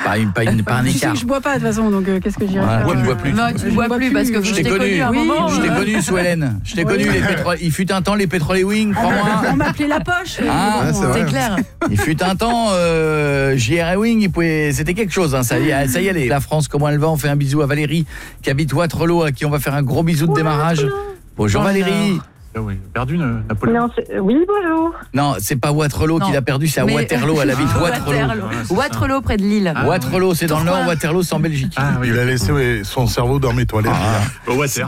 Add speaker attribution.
Speaker 1: pas un
Speaker 2: Tu sais
Speaker 1: écart.
Speaker 2: que je bois pas de toute façon, donc qu'est-ce que j'irais faire
Speaker 1: Tu ne bois plus.
Speaker 3: Non, tu ne bois plus parce que
Speaker 1: Je
Speaker 3: je
Speaker 1: t'ai
Speaker 3: t'ai
Speaker 1: connu.
Speaker 3: connu à un moment.
Speaker 1: Je t'ai connu, Souhélène. Je t'ai connu, les pétroles. Il fut un temps, les pétroliers wing, crois-moi.
Speaker 2: On m'appelait la poche.
Speaker 1: Ah,
Speaker 2: mais bon,
Speaker 4: c'est vrai.
Speaker 3: C'est clair.
Speaker 1: Il fut un temps, JR Wing, c'était quelque chose. Hein, ça y est, la France, comment elle va? On fait un bisou à Valérie, qui habite Waterloo, à qui on va faire un gros bisou de démarrage. Bonjour Valérie.
Speaker 5: Oui, perdu Napoléon.
Speaker 6: Non, oui, bonjour.
Speaker 1: Non, c'est pas Waterloo qui l'a perdu, c'est à
Speaker 3: Mais-
Speaker 1: Waterloo, elle habite Waterloo.
Speaker 3: Waterloo près de Lille.
Speaker 1: Waterloo, c'est dans le nord, Waterloo, c'est en Belgique.
Speaker 5: Ah oui,
Speaker 4: Il a laissé son cerveau dans mes toilettes.
Speaker 5: au water.